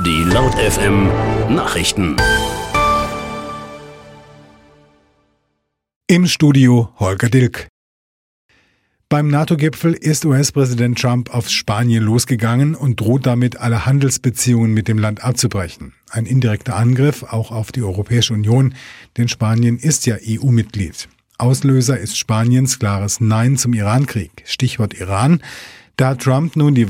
Die Laut FM Nachrichten. Im Studio Holger Dilk. Beim NATO-Gipfel ist US-Präsident Trump auf Spanien losgegangen und droht damit, alle Handelsbeziehungen mit dem Land abzubrechen. Ein indirekter Angriff auch auf die Europäische Union, denn Spanien ist ja EU-Mitglied. Auslöser ist Spaniens klares Nein zum Irankrieg. Stichwort Iran. Da hat Trump nun die